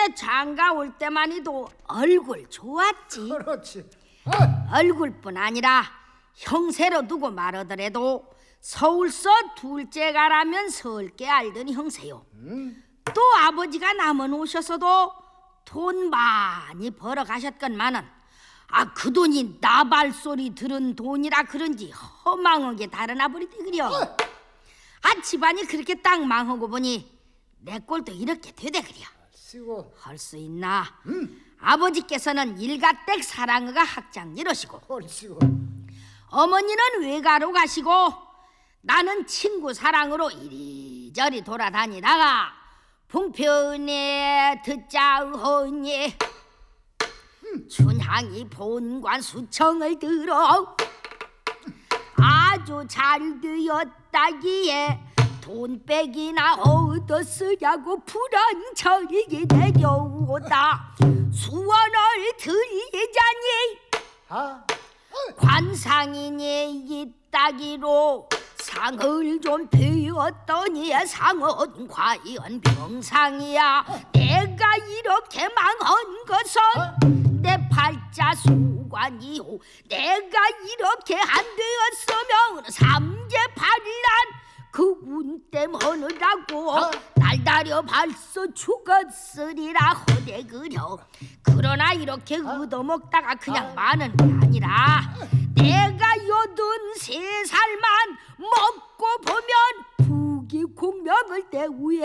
그때 장가 올 때만이도 얼굴 좋았지. 그렇지. 얼굴뿐 아니라 형세로 두고 말하더라도 서울서 둘째가라면 설게 알던 형세요. 또 아버지가 남은 오셔서도 돈 많이 벌어 가셨건만은 그 돈이 나발소리 들은 돈이라 그런지 허망하게 달아나 버리대 그려. 집안이 그렇게 딱 망하고 보니 내 꼴도 이렇게 되대 그려. 할 수 있나? 아버지께서는 일가댁 사랑어가 학장 이러시고 어머니는 외가로 가시고 나는 친구 사랑으로 이리저리 돌아다니다가 봉편에 듣자하니 춘향이 본관 수청을 들어 아주 잘 되었다기에 돈백이나 얻었으려고 불안처리게 되려오다 수원을 들리자니 관상인이 있다기로 상을 좀 배웠더니 상은 과연 병상이야. 내가 이렇게 망한 것은 내 팔자 수관이요 내가 이렇게 안 되었으면 삼재팔란 그운 때문이라고 날다려 벌써 죽었으리라 허대 그려. 그러나 이렇게 얻어먹다가 그냥 마는 게 아니라 내가 83살만 먹고 보면 부귀 공명을 때 위에